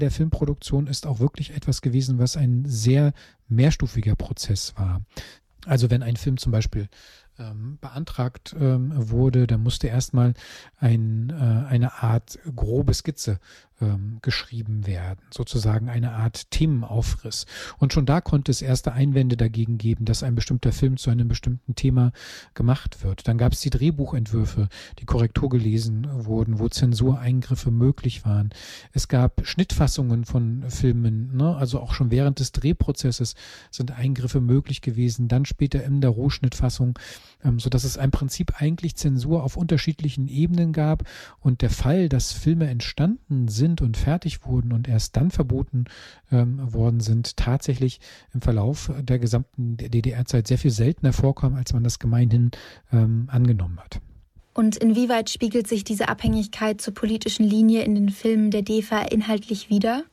der Filmproduktion ist auch wirklich etwas gewesen, was ein sehr mehrstufiger Prozess war. Also wenn ein Film zum Beispiel beantragt wurde, dann musste erstmal eine Art grobe Skizze geschrieben werden, sozusagen eine Art Themenaufriss. Und schon da konnte es erste Einwände dagegen geben, dass ein bestimmter Film zu einem bestimmten Thema gemacht wird. Dann gab es die Drehbuchentwürfe, die Korrektur gelesen wurden, wo Zensureingriffe möglich waren. Es gab Schnittfassungen von Filmen, ne? Also auch schon während des Drehprozesses sind Eingriffe möglich gewesen, dann später in der Rohschnittfassung, sodass es im Prinzip eigentlich Zensur auf unterschiedlichen Ebenen gab. Und der Fall, dass Filme entstanden sind und fertig wurden und erst dann verboten worden sind, tatsächlich im Verlauf der gesamten DDR-Zeit sehr viel seltener vorkam, als man das gemeinhin angenommen hat. Und inwieweit spiegelt sich diese Abhängigkeit zur politischen Linie in den Filmen der DEFA inhaltlich wider?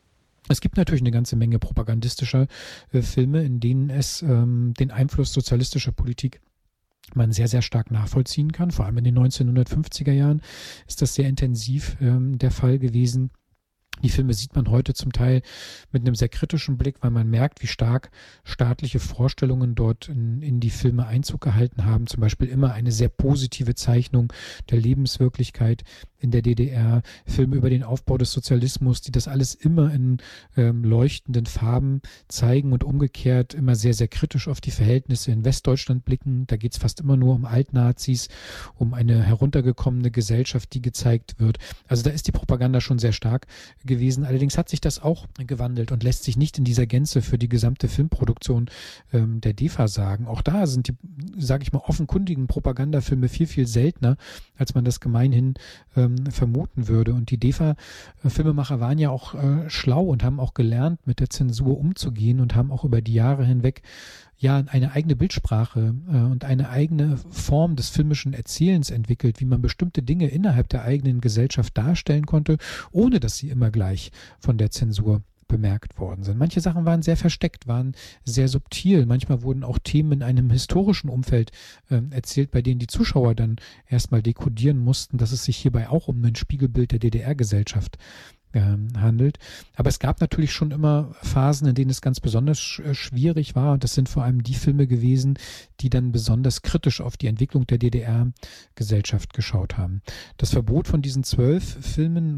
Es gibt natürlich eine ganze Menge propagandistischer Filme, in denen es den Einfluss sozialistischer Politik man sehr, sehr stark nachvollziehen kann. Vor allem in den 1950er Jahren ist das sehr intensiv der Fall gewesen. Die Filme sieht man heute zum Teil mit einem sehr kritischen Blick, weil man merkt, wie stark staatliche Vorstellungen dort in die Filme Einzug gehalten haben. Zum Beispiel immer eine sehr positive Zeichnung der Lebenswirklichkeit in der DDR, Filme über den Aufbau des Sozialismus, die das alles immer in leuchtenden Farben zeigen und umgekehrt immer sehr, sehr kritisch auf die Verhältnisse in Westdeutschland blicken. Da geht es fast immer nur um Altnazis, um eine heruntergekommene Gesellschaft, die gezeigt wird. Also da ist die Propaganda schon sehr stark gewesen. Allerdings hat sich das auch gewandelt und lässt sich nicht in dieser Gänze für die gesamte Filmproduktion der DEFA sagen. Auch da sind die, sage ich mal, offenkundigen Propagandafilme viel, viel seltener, als man das gemeinhin vermuten würde. Und die DEFA-Filmemacher waren ja auch schlau und haben auch gelernt, mit der Zensur umzugehen und haben auch über die Jahre hinweg ja eine eigene Bildsprache und eine eigene Form des filmischen Erzählens entwickelt, wie man bestimmte Dinge innerhalb der eigenen Gesellschaft darstellen konnte, ohne dass sie immer gleich von der Zensur bemerkt worden sind. Manche Sachen waren sehr versteckt, waren sehr subtil. Manchmal wurden auch Themen in einem historischen Umfeld erzählt, bei denen die Zuschauer dann erstmal dekodieren mussten, dass es sich hierbei auch um ein Spiegelbild der DDR-Gesellschaft handelt. Aber es gab natürlich schon immer Phasen, in denen es ganz besonders schwierig war. Und das sind vor allem die Filme gewesen, die dann besonders kritisch auf die Entwicklung der DDR-Gesellschaft geschaut haben. Das Verbot von diesen 12 Filmen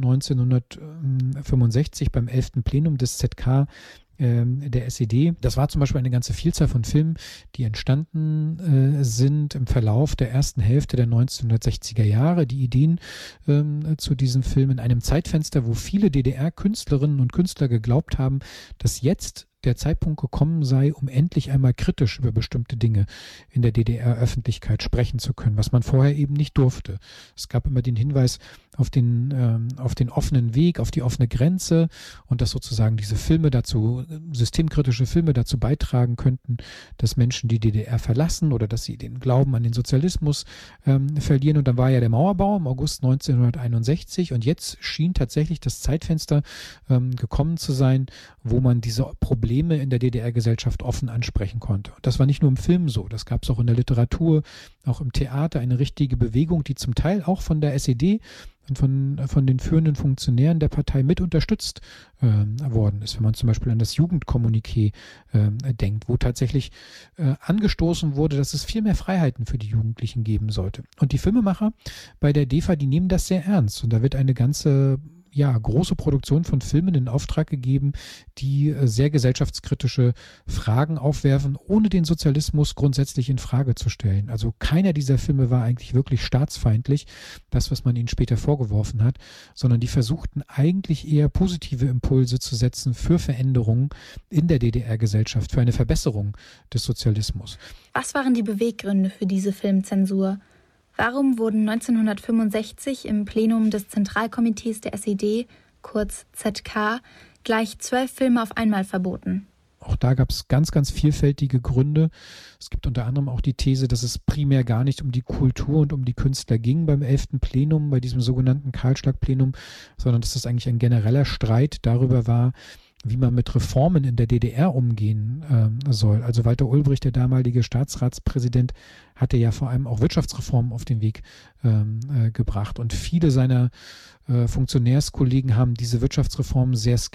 1965 beim 11. Plenum des ZK der SED. Das war zum Beispiel eine ganze Vielzahl von Filmen, die entstanden sind im Verlauf der ersten Hälfte der 1960er Jahre. Die Ideen zu diesen Filmen in einem Zeitfenster, wo viele DDR-Künstlerinnen und Künstler geglaubt haben, dass jetzt der Zeitpunkt gekommen sei, um endlich einmal kritisch über bestimmte Dinge in der DDR-Öffentlichkeit sprechen zu können, was man vorher eben nicht durfte. Es gab immer den Hinweis auf den offenen Weg, auf die offene Grenze und dass sozusagen diese Filme dazu, systemkritische Filme dazu beitragen könnten, dass Menschen die DDR verlassen oder dass sie den Glauben an den Sozialismus verlieren. Und dann war ja der Mauerbau im August 1961 und jetzt schien tatsächlich das Zeitfenster gekommen zu sein, wo man diese Probleme in der DDR-Gesellschaft offen ansprechen konnte. Und das war nicht nur im Film so, das gab es auch in der Literatur, auch im Theater, eine richtige Bewegung, die zum Teil auch von der SED und von den führenden Funktionären der Partei mit unterstützt worden ist. Wenn man zum Beispiel an das Jugendkommuniqué denkt, wo tatsächlich angestoßen wurde, dass es viel mehr Freiheiten für die Jugendlichen geben sollte. Und die Filmemacher bei der DEFA, die nehmen das sehr ernst. Und da wird eine ganze große Produktion von Filmen in Auftrag gegeben, die sehr gesellschaftskritische Fragen aufwerfen, ohne den Sozialismus grundsätzlich in Frage zu stellen. Also keiner dieser Filme war eigentlich wirklich staatsfeindlich, das, was man ihnen später vorgeworfen hat, sondern die versuchten eigentlich eher positive Impulse zu setzen für Veränderungen in der DDR-Gesellschaft, für eine Verbesserung des Sozialismus. Was waren die Beweggründe für diese Filmzensur? Warum wurden 1965 im Plenum des Zentralkomitees der SED, kurz ZK, gleich 12 Filme auf einmal verboten? Auch da gab es ganz, ganz vielfältige Gründe. Es gibt unter anderem auch die These, dass es primär gar nicht um die Kultur und um die Künstler ging beim 11. Plenum, bei diesem sogenannten Kahlschlag-Plenum, sondern dass das eigentlich ein genereller Streit darüber war, wie man mit Reformen in der DDR umgehen soll. Also Walter Ulbricht, der damalige Staatsratspräsident, hatte ja vor allem auch Wirtschaftsreformen auf den Weg gebracht. Und viele seiner Funktionärskollegen haben diese Wirtschaftsreformen sehr